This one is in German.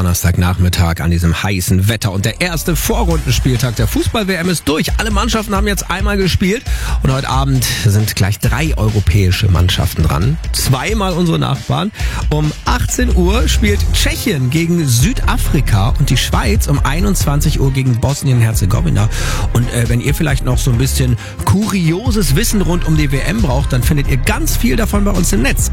Donnerstagnachmittag an diesem heißen Wetter und der erste Vorrundenspieltag der Fußball-WM ist durch. Alle Mannschaften haben jetzt einmal gespielt und heute Abend sind gleich 3 europäische Mannschaften dran. Zweimal unsere Nachbarn. Um 18 Uhr spielt Tschechien gegen Südafrika und die Schweiz um 21 Uhr gegen Bosnien-Herzegowina. Und wenn ihr vielleicht noch so ein bisschen kurioses Wissen rund um die WM braucht, dann findet ihr ganz viel davon bei uns im Netz.